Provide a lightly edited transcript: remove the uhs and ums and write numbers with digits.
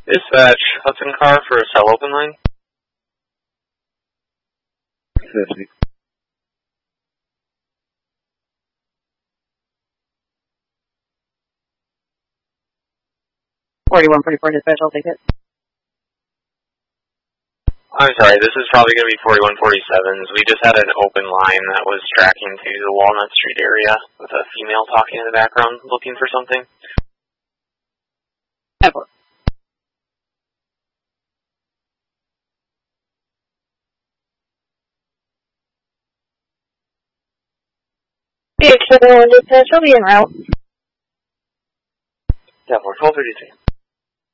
Dispatch, Hudson car for a cell open line. 50. Dispatch, I'll take it. I'm sorry, this is probably going to be 4147s. We just had an open line that was tracking to the Walnut Street area with a female talking in the background looking for something. Ever. BH71 Dispatch, I'll be en route. Yeah, 1233.